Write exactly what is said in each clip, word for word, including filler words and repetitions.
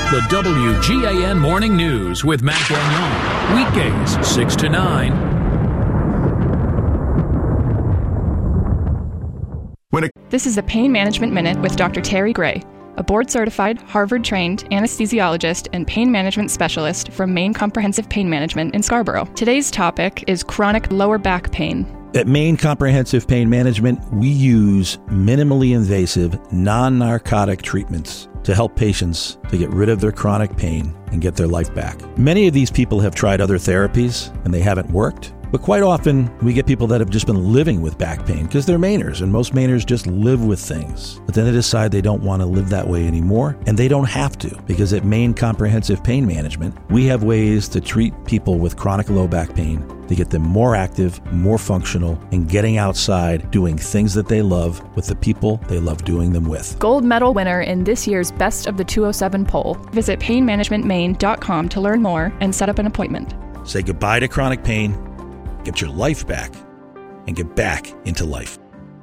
The W G A N Morning News with Matt Gagnon. Weekdays, six to nine. When it- This is the Pain Management Minute with Doctor Terry Gray, a board-certified, Harvard-trained anesthesiologist and pain management specialist from Maine Comprehensive Pain Management in Scarborough. Today's topic is chronic lower back pain. At Maine Comprehensive Pain Management, we use minimally invasive, non-narcotic treatments to help patients to get rid of their chronic pain and get their life back. Many of these people have tried other therapies and they haven't worked. But quite often, we get people that have just been living with back pain because they're Mainers, and most Mainers just live with things. But then they decide they don't want to live that way anymore, and they don't have to, because at Maine Comprehensive Pain Management, we have ways to treat people with chronic low back pain to get them more active, more functional, and getting outside, doing things that they love with the people they love doing them with. Gold medal winner in this year's Best of the two oh seven poll. Visit pain management maine dot com to learn more and set up an appointment. Say goodbye to chronic pain, get your life back, and get back into life.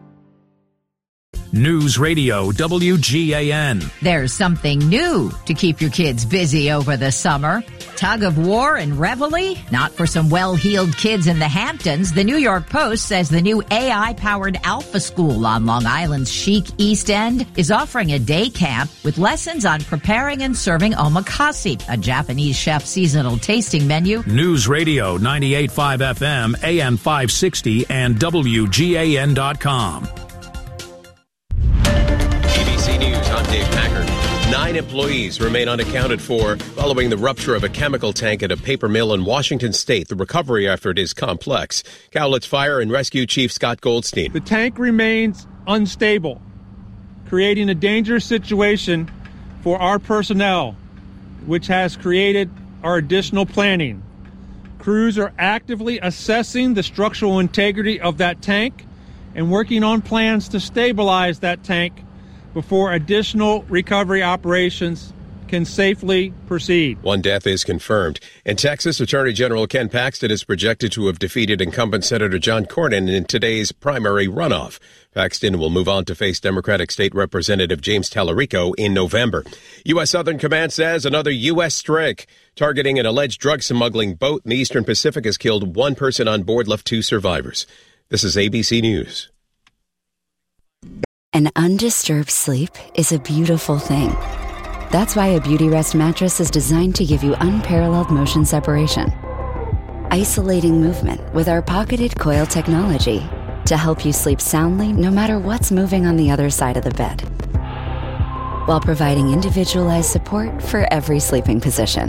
News Radio W G A N. There's something new to keep your kids busy over the summer. Tug of war and reveille? Not for some well-heeled kids in the Hamptons. The New York Post says the new A I-powered Alpha School on Long Island's chic East End is offering a day camp with lessons on preparing and serving omakase, a Japanese chef's seasonal tasting menu. News Radio ninety-eight point five F M, A M five sixty, and W G A N dot com. A B C News, I'm Dave Packard. Nine employees remain unaccounted for following the rupture of a chemical tank at a paper mill in Washington State. The recovery effort is complex. Cowlitz Fire and Rescue Chief Scott Goldstein. The tank remains unstable, creating a dangerous situation for our personnel, which has created our additional planning. Crews are actively assessing the structural integrity of that tank and working on plans to stabilize that tank before additional recovery operations can safely proceed. One death is confirmed. In Texas, Attorney General Ken Paxton is projected to have defeated incumbent Senator John Cornyn in today's primary runoff. Paxton will move on to face Democratic State Representative James Tallarico in November. U S. Southern Command says another U S strike targeting an alleged drug smuggling boat in the Eastern Pacific has killed one person on board, left two survivors. This is A B C News. An undisturbed sleep is a beautiful thing. That's why a Beautyrest mattress is designed to give you unparalleled motion separation. Isolating movement with our pocketed coil technology to help you sleep soundly no matter what's moving on the other side of the bed, while providing individualized support for every sleeping position.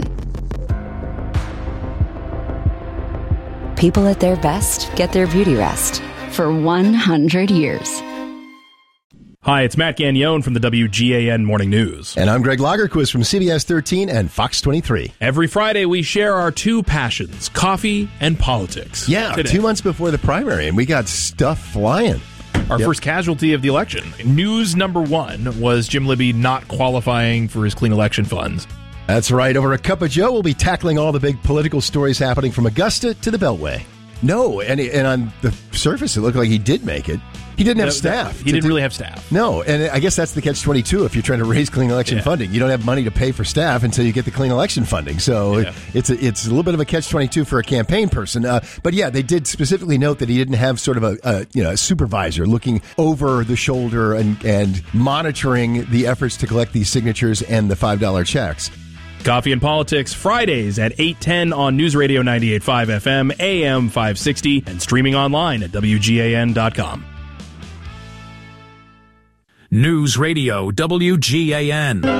People at their best get their Beautyrest for one hundred years. Hi, it's Matt Gagnon from the W G A N Morning News. And I'm Greg Lagerquist from C B S thirteen and Fox twenty-three. Every Friday, we share our two passions, coffee and politics. Yeah, Today. two months before the primary, and we got stuff flying. Our Yep. first casualty of the election. News number one was Jim Libby not qualifying for his clean election funds. That's right. Over a cup of Joe, we'll be tackling all the big political stories happening from Augusta to the Beltway. No, and and on the surface, it looked like he did make it. He didn't have No, staff. He didn't really have staff. No, and I guess that's the catch twenty-two if you're trying to raise clean election Yeah. funding. You don't have money to pay for staff until you get the clean election funding. So Yeah. it's a, it's a little bit of a catch twenty-two for a campaign person. Uh, but yeah, they did specifically note that he didn't have sort of a, a you know a supervisor looking over the shoulder and, and monitoring the efforts to collect these signatures and the five dollar checks. Coffee and Politics, Fridays at eight ten on News Radio ninety-eight point five F M, A M five sixty, and streaming online at W G A N dot com. News Radio W G A N.